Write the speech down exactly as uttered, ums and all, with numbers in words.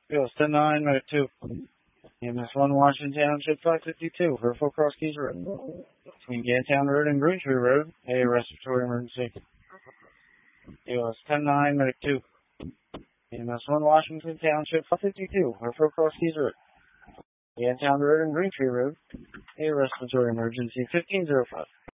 Bills ten nine, Medic two. E M S one, Washington Township five fifty-two, Hereford Cross Keys Road. Between Gantown Road and Green Tree Road, a respiratory emergency. E M S ten nine, Medic two. E M S one, Washington Township five fifty-two, Hereford Cross Keys Road. Gantown Road and Green Tree Road, a respiratory emergency fifteen oh five.